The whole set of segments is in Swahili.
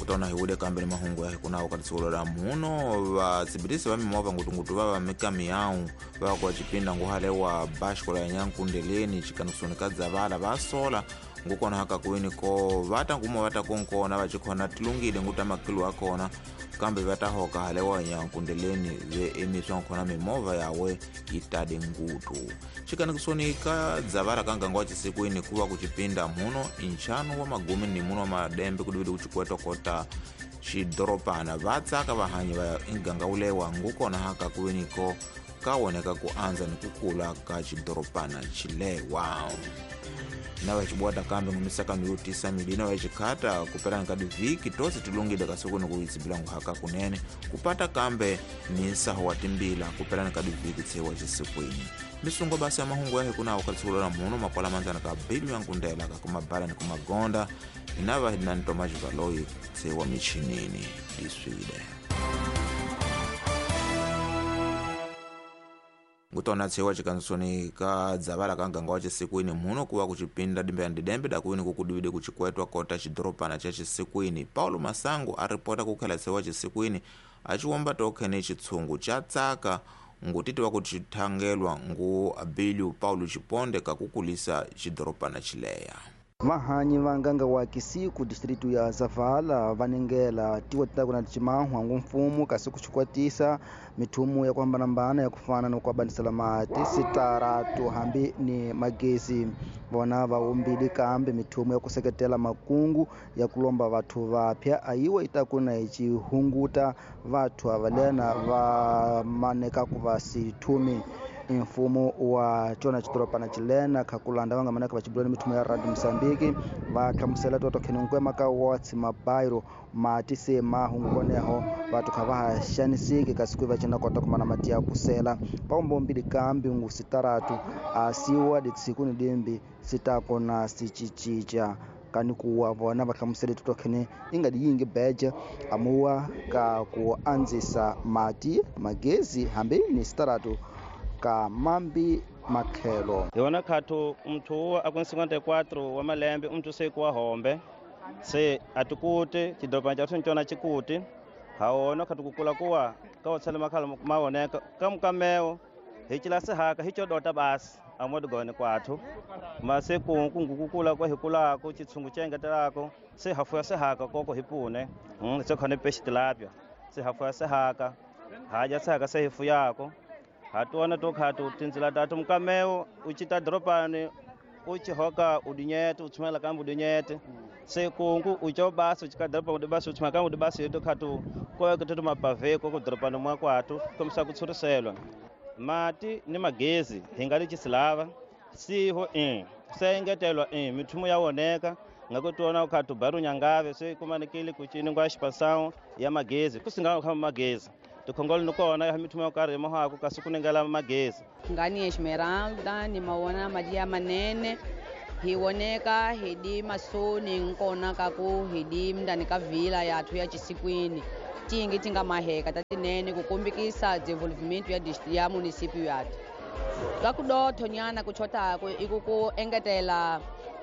kutona hiwude kambe mahungu ya kuna wakati solola muno vatsibirisi va mimova ngutungutu vava mikami yawu vava kwa chipinda nguhale wa bashkola ya nyankundeleni chikanusonika dzavala vasola ngukona haka kuwini ko vata ngumo vata konkona vachikhona tilungile nguta makilu akona kambe vatahoka hale wa nyankundeleni ve emiswa nkhona mimova yawe itade ngutu chikanusonika dzavala kangango wa chisikwini kuva kuchipinda muno inchano wa magumi ni muno madembe kudivide kuchikwetwa kota chidoropana vatsaka vahanyi va inganga ulewa ngukona haka kuwiniko kawoneka kuanza ni kukula ka chidoropana chilewa na vachibwata kambe ngumisaka miutisa milina vachikhata kupera nkadi viki tosi tilungile kasukuni kuitsibila nguhaka kunene kupata kambe ni nsaho wa timbila kupera nkadi viki tsewa chisikwini misungo basi ya mahungu yahe kuna wakatsukulola muno mapola manzana ka bilu yankundela kakumabhala ni kumagonda inava hidina nitomaji valoi tsewa michinini diswile ngutona tsewa chikansoni ka dzavala kanganga wa chisikwini muno kuva kuchipinda dimbe dakuwini kukudivide kuchikwetwa kota chidoropana cha chisikwini Paulo Masango aripota kukhala tsewa chisikwini achiwomba tokhene chitsungu cha tsaka ngutiti wakuchithangelwa ngu Abilio Paulo Chiponde kakukulisa chidoropana chileya vahanyi va nganga wa Kisiku distritu ya Zavala vanengela tiwa titakuna chimahwa ngumfumu kasi kuchikwatisa mithumu ya kuhambanambana ya kufana na kuabandisala mati sitaratu hambi ni magezi vona vaumbili kambe mithumu ya kuseketela makungu ya kulomba vathu vapya ayiwa itakuna ichihunguta vathu avalena vamaneka kuvasithumi mfumo wa chona chidoropana chilena kakulanda vanga manaka vachibulani mithumu ya Radio Msambiki vakhamusela totokhene nkwema ka watsi mabairo mati se mahungukoneho vathu khavahashanisiki kasikui vachina kota kumana mati ya kusela paumbombili kambi ngu sitaratu asiwa ditsikuni dimbi sitakona sichichicha kani kuwa vona vakhamusele totokhene ingadi yingi beja amuwa ka kuanzisa mati magezi hambi ni sitaratu ka mambi makhelo yona khatu mthu akun 54 wa malembe umthu se kwa hombe se atukute chidopa cha chona chikuti haona khatu kukula kuwa ka watsala makhala maoneka kamkameo hichila se haka hicho dota basi amodi gone kwathu mase kungukukula kwa hikula ko chitsungu chengetelako se hafu ya se haka koko hipune se khone peshitilapya se hafu ya se haka haja se haka se hifu yako hatuona tokhatu tinzila tatu mkameo uchita dropani uchihoka udinyete uchimela kamba udinyete se kungu ucho basi uchika dropa udibasi uchima kamba udibasi tokhatu kwa kutoto mapave ko dropani mwakwatu komsa kutsuriselwa mati ni magezi hingali chisilava siho sengetelwa mithumu yawoneka ngakutona ukhatu baru nyangave se kumanikile kuchini ngwa xipasao ya magezi kusinga kama magezi tukhongolo nokona ya mithumu yakari mahako kasukunengela magezi ngani Esmeralda ni maona madia manene hiwoneka hidi masoni nkona kaku hidi mndani ka vila yathu ya chisikwini tingi tinga maheka tatinene kukumbikisa development ya district ya municipio yathu kakudotho nyana kuchota ikuku engetela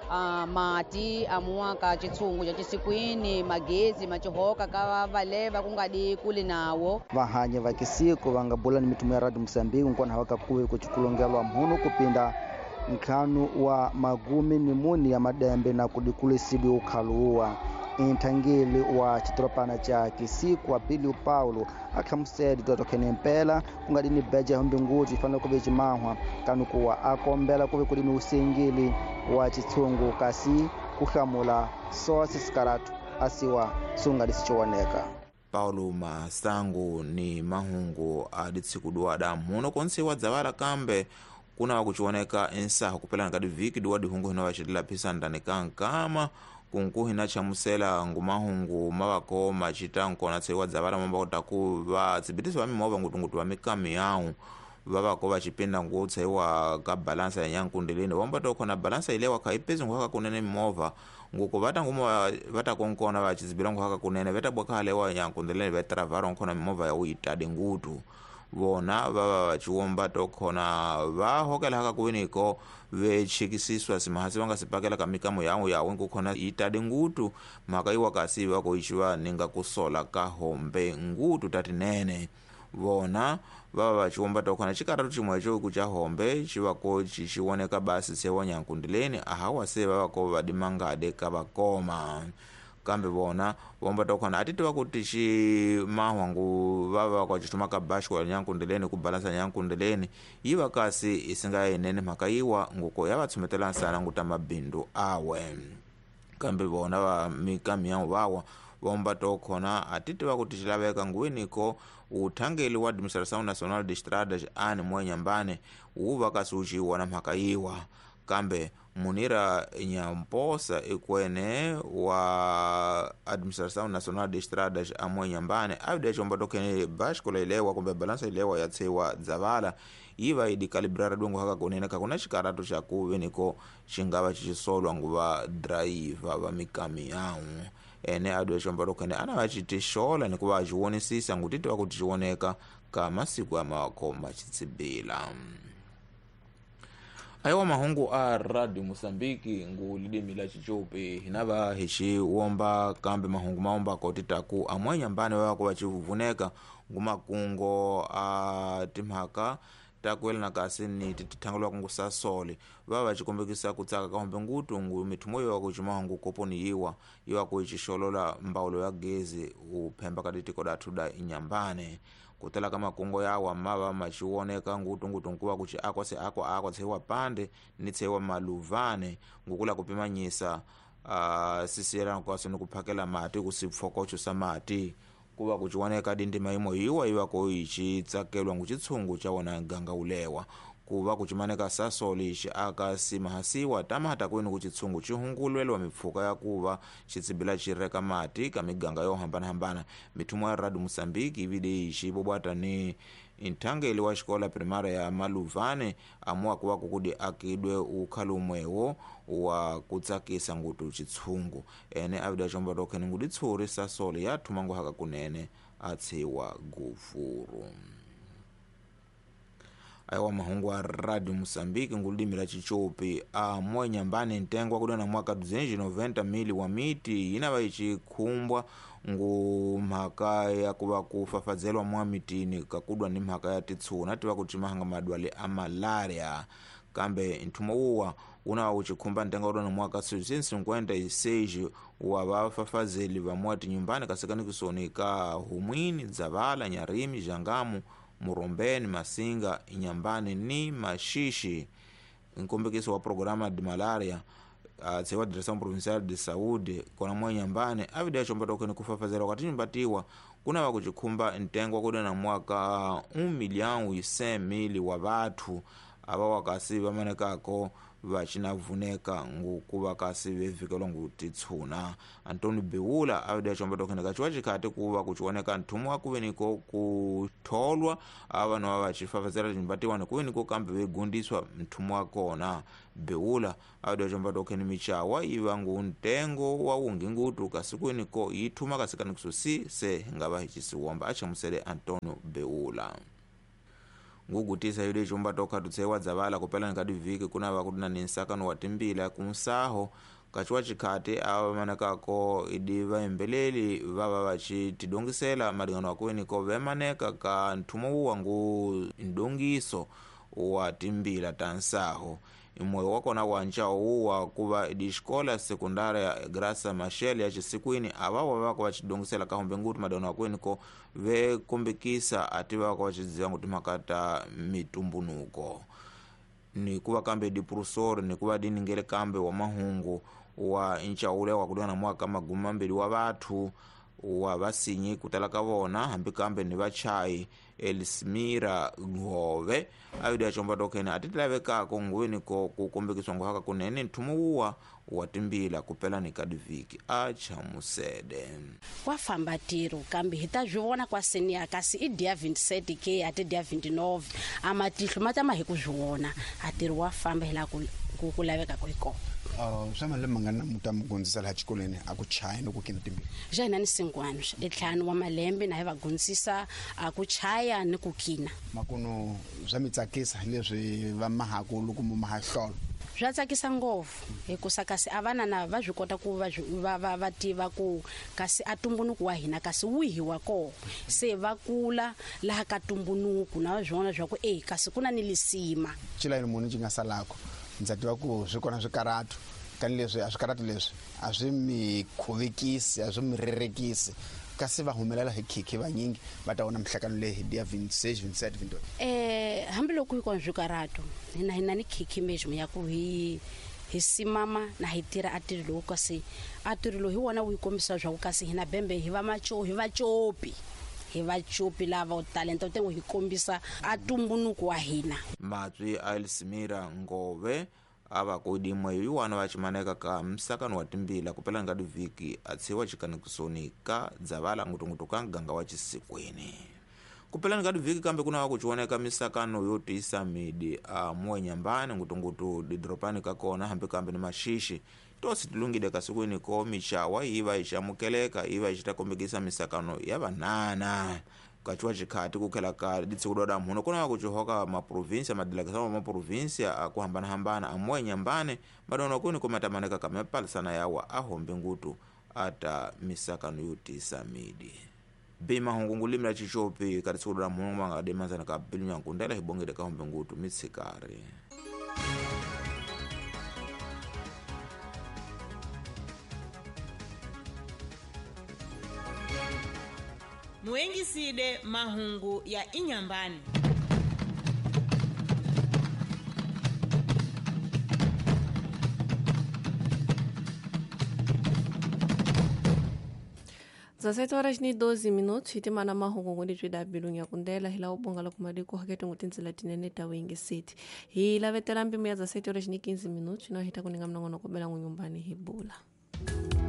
mati amuaka chitsungu cha chisikwini magezi machihoka ka valeva kungadi kuli nawo vahanyi va Kisiku vangabula ni mithumu ya Radio Msambiki nkona hawakakuwe kuchikulongelwa mhuno kupinda nkhanu wa magumi ni muni ya madembe na kudikulesidi ukhaluwa inthangili wa chidoropana cha Kisiku Abilio Paulo akhamusedi totokhene mpela kungadi ni beja humbi nguti ifanira kuve chimahwa kanu kuwa akombela kuve kuli ni usingili wa chitsungu kasi kuhlamula sosi sikaratu asiwa sungadi sichowoneka Paulo Masango ni mahungu aditsikudwa damu muno konsewa dzavala kambe kuna wakuchioneka ensaho kupelana kadi viki duwadi hungu hina wachitila pisa ndani kankama kunkuhina chamusela ngumahungu mawako machita nkona tsewa dzavala mamba kutaku vatsibitisi vamimova ngutungutu vamikami yawu vavako vachipinda ngutsewa ka balansa ya nyankundeleni vomba tokhona balansa ilewa kaipezi nguhaka kunene mimova nguko vata ngumo vata konkona vachizibila nguhaka kunene veta bwaka halewa nyankundeleni vetravaro nkona mimova ya uitade ngutu vona vava vachiwomba tokhona vahokela haka kuviniko vechikisiswa simahasi vangasipakela kamikamo yawe nkukhona itade ngutu mhaka iwa kasi vako ichiva ninga kusola kahombe ngutu tatinene vona vava vachiwomba tokhona chikaratu chimwecho kucha hombe chivako chichiwoneka basi sewa Nyankundileni ahawa se vavako vadimangade kavakoma kambe vona vomba tokhona atitiva kuti chimahwangu vava kwachituma kabashwa Nyankundileni kubalansa Nyankundileni iva kasi isingayenene mhaka iwa nguko yavatsumetela nsana nguta mabindu awe kambe vona va mikami yawo vawa vomba tokhona atitiva kuti chilaveka nguwiniko uthangeli wa Administração Nacional de Estradas ani Mwenyambane uva kasi uchiwona mhaka iwa kambe Munira Nyamposa ikwene wa Administração Nacional de Estradas a Mwenyambane avide chomba tokene bashkola ilewa kumbe balansa ilewa yatsewa Zavala iva idikalibrara dongo haka kunene kakuna chikaratu cha kuveniko chingava chichisolwa nguva driver va mikami yawo ene adwe chomba tokene ana vachitishola nikuva achiwonesisa ngutiti vakuti chiwoneka kamasiku amakhomba chitsibila aiwa mahungu a Radio Mosambiki ngulidimi la chichope hinava hichiwomba kambe mahungu maomba kotitaku amwenyambane wako vachivuvuneka ngumakungo a timhaka takwela na kasi ni titangulwa kungusasole vava vachikombekisa kutsaka kahombe ngutu mithumo iwa kuchimahungu koponi iwa kuichisholola mbaulo ya gezi uphemba kaditiko dathuda inyambane kutela kama kungo yawa mava machiwoneka ngutu nkuva kuchi ako tsewa pande ni tsewa maluvane ngukula kupimanyisa sisiyela kwasi nikuphakela mati kusipfokocho sa mati kuva kuchiwoneka dindima imo iwa kuichitsakelwa nguchitsungu chawona ganga ulewa kuva kuchimaneka sasoli ichi akasimahasiwa tamahata kwini kuchitsungu chihungulwelwa mipfuka ya kuva chitsibila chireka mati kamiganga yohambana mithumo ya Radio Mosambiki ivide ichi bobwata ni inthangeli wa xikola primara ya Maluvane amua kuva kukudi akidwe ukhala umwewo wa kutsakisa ngutu chitsungu ene avide chomba tokhene ngudi tsuri sasoli yathuma nguhaka kunene atsiwa gufuru aiwa mahungu a Radio Mosambiki ngulidimi la chichope a Mwenyambane ntengwa kudana mwaka 290 mili wa miti inava ichikhumbwa ngumhaka ya kuva kufafazelwa mwa mitini kakudwa ni mhaka ya titsuna tiva kuti mahanga madwale a malaria kambe nthumo uwa unawa uchikhumba ntenga kudana mwaka 1956 wa vafafazeli vamwati nyumbani kasekanikisoni ka Humwini, Zavala, Nyarimi, Jangamu, Murombeni, Masinga, Inyambane ni Mashishi nkombekiso wa programa de malaria tsewa Direção Provincial de Saúde kona Mwenyambane avide chomba tokene kufafazela wakati nyumbatiwa kuna wakuchikhumba ntengwa kudana mwaka 1,100,000 wa vathu ava wakasi vamanekako vachinavuneka ngukuva kasi vevikelwa ngutitsuna Antônio Beula avide chomba tokene kachiwa chikhati kuva kuchiwoneka nthumo akuveniko kutholwa avanu ava vachifafazela chimbatiwa nikuveniko kambe vegundiswa nthumo akona Beula avide chomba tokene michawa iva nguntengo wa ungi ngutu kasikuveniko ithuma kasikanikiso se ngava hichisiwomba achamusele Antônio Beula ngugutisa yule chomba toka tutsewa Zavala kupela nkadi viki kuna vakudina ninsakano watimbila kumsaho kachiwa chikhati ava manekako idiva embeleli vava vachitidongisela malingano akuveniko vemaneka ka nthumo uwa ngu ndongiso wa timbila tansaho imwe wakona wanchao uwa kuva idixikola sekundária Graça Machel ya chisikwini avawa vako vachidongisela kahombe ngutu madano akuveniko vekombekisa ati vako vachidziwa nguti makata mitumbunuko ni kuva kambe dipurusori ni kuva diningele kambe wa mahungu wa inchaule wakudana mwaka 20 wa vathu wa vasinyi kutalaka vona hambi kambe ni vachai Elismira Ngove avide achomba tokene atilavekako nguveniko kukombekiswa nguhaka kunene nthumo uwa watimbila kupela ni kadiviki achamusede wafamba tiro kambe hitazvivona kwaseni yakasi idia 27 ke ati dia 29 amatihlo matama hikuzviona atiri wafamba hila kukulaveka kwiko swa malembe mangani namuta mi gondzisa laha xikolweni a ku chaya no ku kina timbirhi xa hina ni 5 ntlhanu wa malembe na hi va gondzisa a ku chaya ni ku kina makuno swa mi tsakisa leswi va mahaku loko mu maha hlolo swa tsakisa ngopfu hikusa kasi a vana na va swi kota ku va tiva ku kasi a tumbuluko wa hina kasi wihi wa koho se va kula laha ka tumbuluko na va swona swa ku kasi kuna ni lisima cilayini munhu ci nga salako ndza tiva ku swi kona swikarato tanileswi a swikarato leswi a swi mi khuvekisi a swi mi rerekisi kasi va humelela hi khikhi vanyingi va ta vona mihlakano leyi hi dia 26 27 28 hambiloko hi kona swikarato hina ni khikhi mesmo ya ku hi simama na hi tirha a tirhi lowu kasi a tirhi lowu hi wona wu hi kombisa swa ku kasi hina bembe hi va copi lava talenta u tengo hi kombisa a tumbunuko wa hina matswi a Elsimira Ngove ava kodimwe hi wana va cimaneka ka msakano wa timbila kupelani ka divhiki a tshiwa cikanekisoni ka Dzavala ngutungutu ka nganga wa Chisikweni kupelani ka divhiki kambe kuna va ku ciwoneka misakano yo tiyisa midi a Muenyambane ngutungutu didropani ka kona hambi kambe ni maxixi tosi tilungile ka sikwini ko michawa yi va hi xamukeleka yi va hi ta kombekisa misakano ya vanana kachiwa chikhati kukhela ka ditsikulo da mhuno kuna ku chihoka maprovinsia madelegation wa maprovinsia a ku hambana a Muenyambane madona kuni ku matamaneka ka mapalisana yawa a hombe ngutu ata misakano yo tisa midi bima hongungulimi la chichopi ka ditsikulo da mhuno manga de manzana ka Bilunyankundela hi bongede ka hombe ngutu mitsikari muengiside mahungu ya Inyambani. Za 7:12 hitimana mahungu ngoni twida Bilunyankundela hila ubonga kumadiko hakete ngutinzila tinene tawengi city hila vetela mbimu ya za 7:15 no hita kuninga mnongono kubela nyumbani hibula